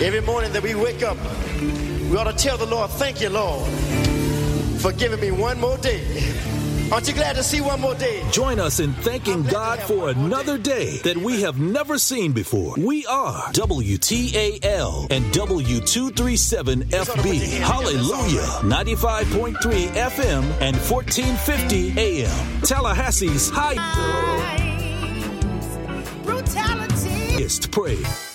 Every morning that we wake up, we ought to tell the Lord, thank you, Lord, for giving me one more day. Aren't you glad to see one more day? Join us in thanking God for another day that we have never seen before. We are WTAL and W237FB. Hallelujah. 95.3 FM and 1450 AM. Tallahassee's high. Brutality. Praise.